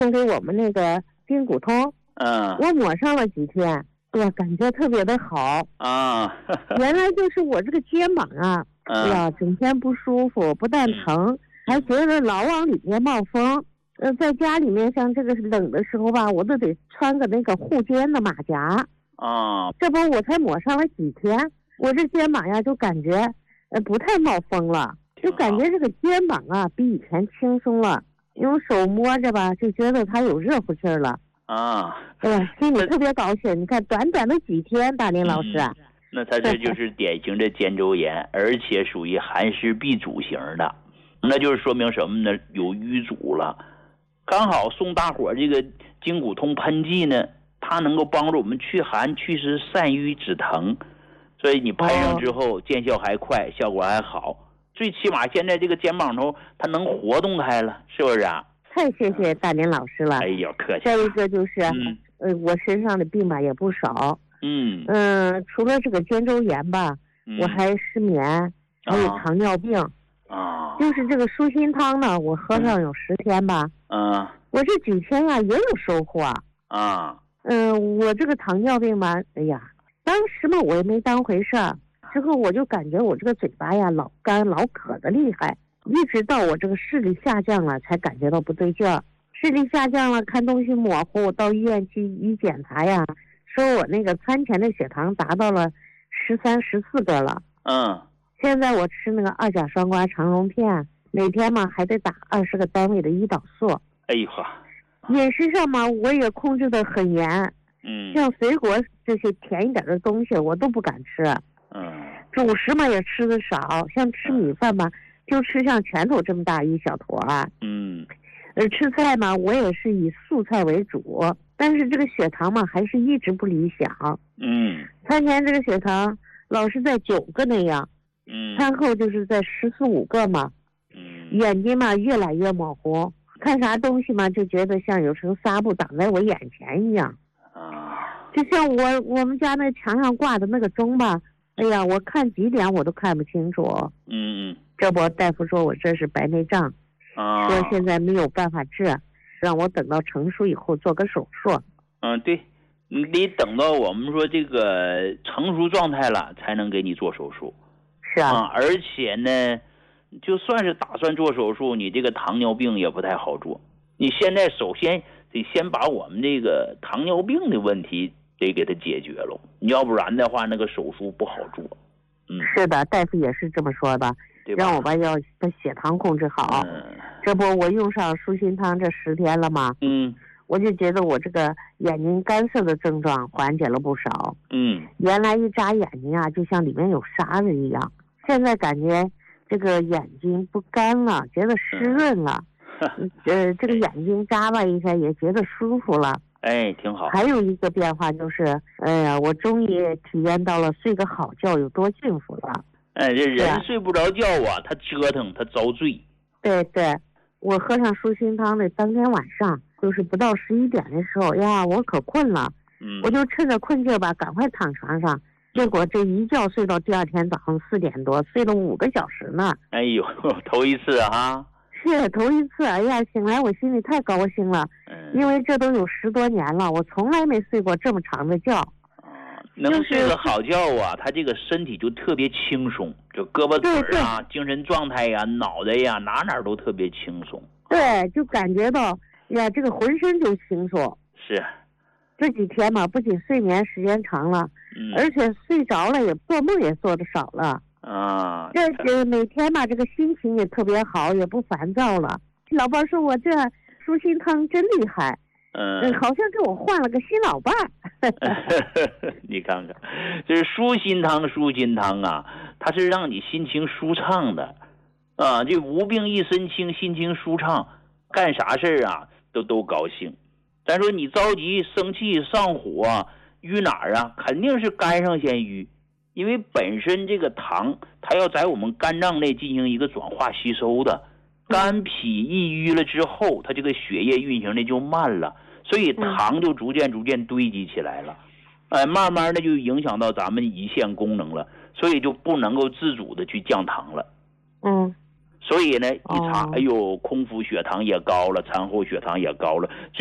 送给我们那个筋骨通，我抹上了几天，哎呀，感觉特别的好啊。原来就是我这个肩膀啊，哎呀，整天不舒服，不但疼，还觉得老往里面冒风。在家里面像这个冷的时候吧，我都得穿个那个护肩的马甲啊。这不我才抹上了几天，我这肩膀呀就感觉不太冒风了，就感觉这个肩膀啊比以前轻松了，用手摸着吧就觉得它有热乎气儿了啊。哎呀，心里特别高兴。你看短短的几天，大林老师那他这就是典型的肩周炎，而且属于寒湿闭阻型的，那就是说明什么呢？有瘀阻了。刚好送大伙这个筋骨通喷剂呢，它能够帮助我们祛寒祛湿散瘀止疼，所以你喷上之后见效还快，效果还好，最起码现在这个肩膀头它能活动开了，是不是啊？ 太谢谢大林老师了。 哎呦，客气。 再一个就是我身上的病吧也不少，除了这个肩周炎吧，我还失眠，还有糖尿病啊。就是这个舒心汤呢，我喝上有10天吧，我这几天呀也有收获啊。我这个糖尿病吧，哎呀，当时嘛我也没当回事儿，之后我就感觉我这个嘴巴呀老干老渴的厉害，一直到我这个视力下降了才感觉到不对劲儿。视力下降了，看东西模糊，到医院去一检查呀，说我那个餐前的血糖达到了13、14个了。现在我吃那个2甲双胍肠溶片，每天嘛还得打20个单位的胰岛素。 哎呦呵， 饮食上嘛我也控制得很严，像水果这些甜一点的东西我都不敢吃，主食嘛也吃得少，像吃米饭嘛就吃像拳头这么大一小坨啊。吃菜嘛我也是以素菜为主，但是这个血糖嘛还是一直不理想。餐前这个血糖老是在9个那样，餐后就是在14、15个嘛。眼睛嘛越来越模糊，看啥东西嘛就觉得像有层纱布挡在我眼前一样。就像我们家那墙上挂的那个钟吧，哎呀，我看几点我都看不清楚。这不大夫说我这是白内障，说现在没有办法治，让我等到成熟以后做个手术。 对，你得等到我们说这个成熟状态了才能给你做手术。 是啊。 而且呢就算是打算做手术，你这个糖尿病也不太好做。你现在首先得先把我们这个糖尿病的问题得给它解决了，要不然的话那个手术不好做。 是的，大夫也是这么说的，让我吧要把血糖控制好。这不我用上舒心汤这10天了吗？我就觉得我这个眼睛干涩的症状缓解了不少。原来一眨眼睛啊就像里面有沙子一样，现在感觉这个眼睛不干了，觉得湿润了。这个眼睛眨巴一下也觉得舒服了。 哎，挺好。 还有一个变化就是，哎呀，我终于体验到了睡个好觉有多幸福了。 这人睡不着觉啊，他折腾，他遭罪。 对对，我喝上舒心汤的当天晚上，就是不到11点的时候呀，我可困了，我就趁着困劲吧，赶快躺床上。结果这一觉睡到第2天早上4点多，睡了5个小时呢。 哎呦，头一次啊！ 是头一次，哎呀，醒来我心里太高兴了，因为这都有10多年了，我从来没睡过这么长的觉。 能睡个好觉啊，他这个身体就特别轻松，就胳膊腿啊，精神状态呀，脑袋呀，哪都特别轻松。 对，就感觉到呀，这个浑身就轻松。 是。 这几天嘛，不仅睡眠时间长了，而且睡着了也做梦也做得少了。这每天吧，这个心情也特别好，也不烦躁了。老伴说我这舒心汤真厉害，好像给我换了个新老伴儿。 你看看，这是舒心汤啊，它是让你心情舒畅的啊，这无病一身轻，心情舒畅，干啥事儿啊都高兴。咱说你着急、生气、上火啊，淤哪儿啊？肯定是肝上先淤。因为本身这个糖它要在我们肝脏内进行一个转化吸收的，肝脾一淤了之后，它这个血液运行的就慢了，所以糖就逐渐堆积起来了，慢慢的就影响到咱们胰腺功能了，所以就不能够自主的去降糖了。 所以呢，一查，哎呦，空腹血糖也高了，餐后血糖也高了。